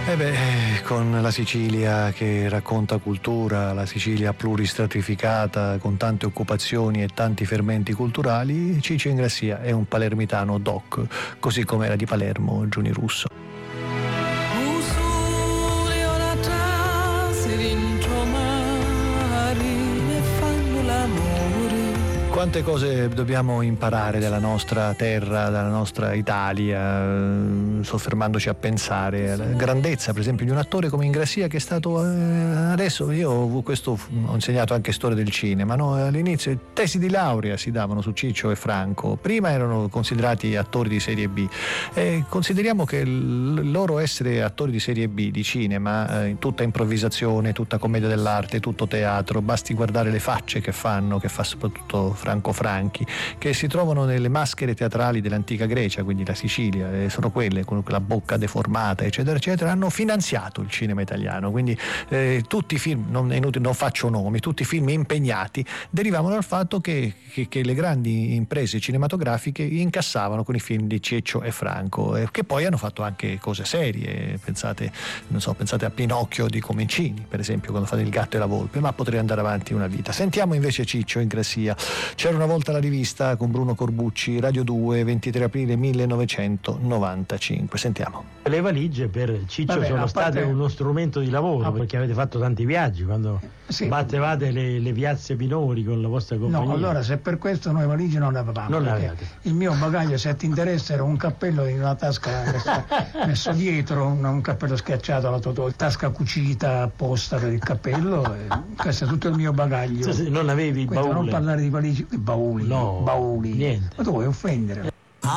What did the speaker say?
Con la Sicilia che racconta cultura, la Sicilia pluristratificata con tante occupazioni e tanti fermenti culturali, Ciccio Ingrassia è un palermitano doc, così come era di Palermo Giuni Russo. Quante cose dobbiamo imparare dalla nostra terra, dalla nostra Italia, soffermandoci a pensare alla grandezza, per esempio, di un attore come Ingrassia, che è stato adesso, io ho insegnato anche storia del cinema, no? All'inizio i tesi di laurea si davano su Ciccio e Franco, prima erano considerati attori di serie B, e consideriamo che il loro essere attori di serie B di cinema, tutta improvvisazione, tutta commedia dell'arte, tutto teatro, basti guardare le facce che fa soprattutto Franco Franchi, che si trovano nelle maschere teatrali dell'antica Grecia, quindi la Sicilia, sono quelle con la bocca deformata, eccetera eccetera, hanno finanziato il cinema italiano. Quindi tutti i film, non faccio nomi, tutti i film impegnati derivavano dal fatto che le grandi imprese cinematografiche incassavano con i film di Ciccio e Franco, che poi hanno fatto anche cose serie. Pensate a Pinocchio di Comencini, per esempio, quando fate Il gatto e la volpe, ma potrei andare avanti una vita. Sentiamo invece Ciccio Ingrassia. C'era una volta la rivista con Bruno Corbucci, Radio 2, 23 aprile 1995. Sentiamo. Le valigie per Ciccio sono state uno strumento di lavoro, perché avete fatto tanti viaggi quando battevate le piazze minori con la vostra compagnia. No, allora se per questo noi valigie non le avevamo. Non le avevate. Il mio bagaglio, se ti interessa, era un cappello in una tasca messo dietro, un cappello schiacciato alla tasca cucita apposta per il cappello. Questo è tutto il mio bagaglio. Non avevi il baule? Non parlare di valigie, bauli, no, bauli. Niente. Ma tu vuoi offendere?